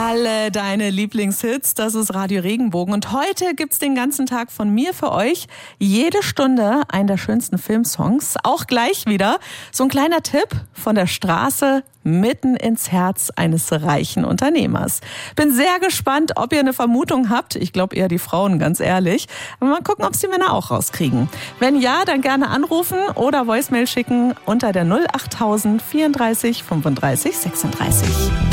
Alle deine Lieblingshits, das ist Radio Regenbogen. Und heute gibt's den ganzen Tag von mir für euch jede Stunde einen der schönsten Filmsongs. Auch gleich wieder so ein kleiner Tipp von der Straße mitten ins Herz eines reichen Unternehmers. Bin sehr gespannt, ob ihr eine Vermutung habt. Ich glaube eher die Frauen, ganz ehrlich. Aber mal gucken, ob es die Männer auch rauskriegen. Wenn ja, dann gerne anrufen oder Voicemail schicken unter der 08000 34 35 36.